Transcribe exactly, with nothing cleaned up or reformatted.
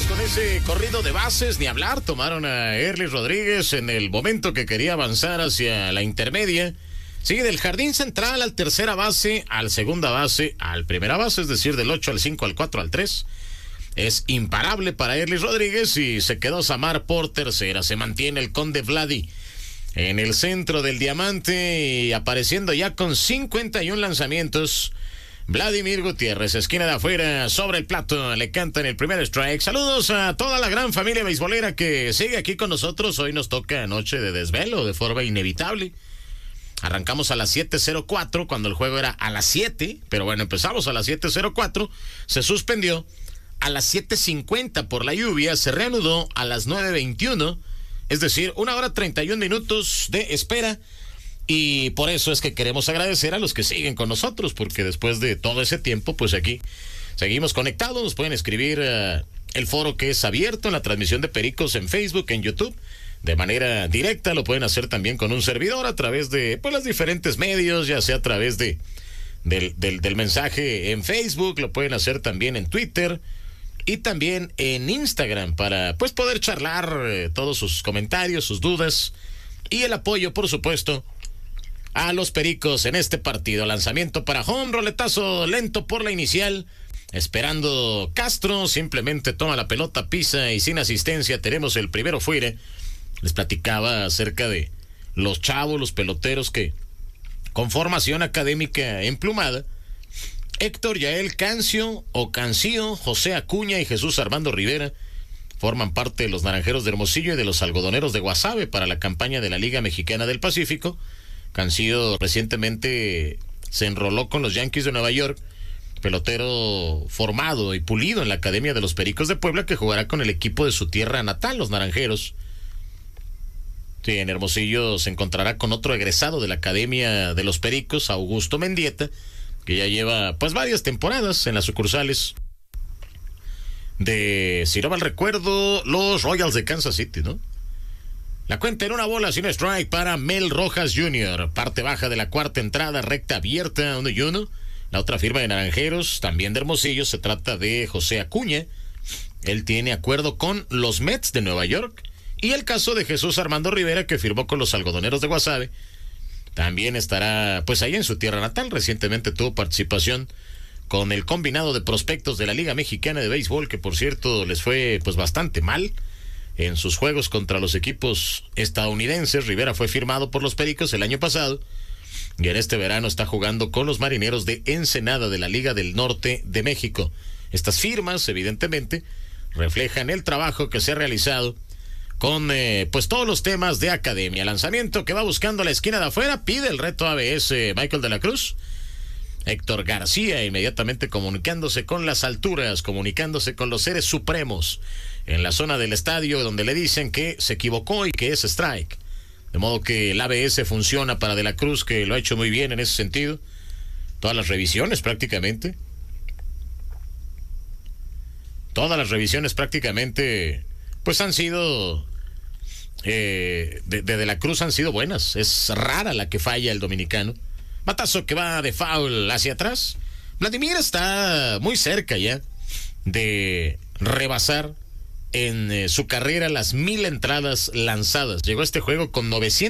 con ese corrido de bases, ni hablar. Tomaron a Erlis Rodríguez en el momento que quería avanzar hacia la intermedia. Sigue del jardín central al tercera base, al segunda base, al primera base, es decir, del ocho al cinco, al cuatro, al tres. Es imparable para Erlis Rodríguez y se quedó Samar por tercera. Se mantiene el Conde Vladi en el centro del diamante y apareciendo ya con cincuenta y un lanzamientos. Vladimir Gutiérrez, esquina de afuera, sobre el plato, le cantan el primer strike. Saludos a toda la gran familia beisbolera que sigue aquí con nosotros. Hoy nos toca noche de desvelo de forma inevitable. Arrancamos a las siete cero cuatro cuando el juego era a las siete, pero bueno, empezamos a las siete cero cuatro, se suspendió a las siete cincuenta por la lluvia, se reanudó a las nueve veintiuno, es decir, una hora treinta y un minutos de espera. Y por eso es que queremos agradecer a los que siguen con nosotros, porque después de todo ese tiempo, pues aquí seguimos conectados. Nos pueden escribir uh, el foro que es abierto en la transmisión de Pericos en Facebook, en YouTube, de manera directa. Lo pueden hacer también con un servidor a través de pues, los diferentes medios, ya sea a través de del, del, del mensaje en Facebook, lo pueden hacer también en Twitter y también en Instagram para pues poder charlar eh, todos sus comentarios, sus dudas y el apoyo, por supuesto, a los Pericos en este partido. Lanzamiento para home, roletazo lento por la inicial, esperando Castro, simplemente toma la pelota, pisa y sin asistencia tenemos el primero fuera. Les platicaba acerca de los chavos, los peloteros que con formación académica emplumada: Héctor Yael Cancio o Cancio, José Acuña y Jesús Armando Rivera forman parte de los Naranjeros de Hermosillo y de los Algodoneros de Guasave para la campaña de la Liga Mexicana del Pacífico. Cancio recientemente se enroló con los Yankees de Nueva York, pelotero formado y pulido en la Academia de los Pericos de Puebla, que jugará con el equipo de su tierra natal, los Naranjeros. Sí, en Hermosillo se encontrará con otro egresado de la Academia de los Pericos, Augusto Mendieta, que ya lleva pues varias temporadas en las sucursales de, si no mal recuerdo, los Royals de Kansas City, ¿no? La cuenta en una bola sin strike para Mel Rojas junior Parte baja de la cuarta entrada, recta abierta, uno y uno. La otra firma de Naranjeros, también de Hermosillo, se trata de José Acuña. Él tiene acuerdo con los Mets de Nueva York. Y el caso de Jesús Armando Rivera, que firmó con los Algodoneros de Guasave, también estará pues ahí en su tierra natal. Recientemente tuvo participación con el combinado de prospectos de la Liga Mexicana de Béisbol, que por cierto les fue pues bastante mal en sus juegos contra los equipos estadounidenses. Rivera fue firmado por los Pericos el año pasado y en este verano está jugando con los Marineros de Ensenada de la Liga del Norte de México. Estas firmas, evidentemente, reflejan el trabajo que se ha realizado con eh, pues todos los temas de academia. Lanzamiento que va buscando la esquina de afuera, pide el reto A B S Michael de la Cruz. Héctor García inmediatamente comunicándose con las alturas, comunicándose con los seres supremos en la zona del estadio, donde le dicen que se equivocó y que es strike. De modo que el A B S funciona para De la Cruz, que lo ha hecho muy bien en ese sentido. Todas las revisiones prácticamente. Todas las revisiones prácticamente pues han sido eh, de, de De la Cruz han sido buenas. Es rara la que falla el dominicano. Matazo que va de foul hacia atrás. Vladimir está muy cerca ya de rebasar en eh, su carrera las mil entradas lanzadas. Llegó a este juego con novecientos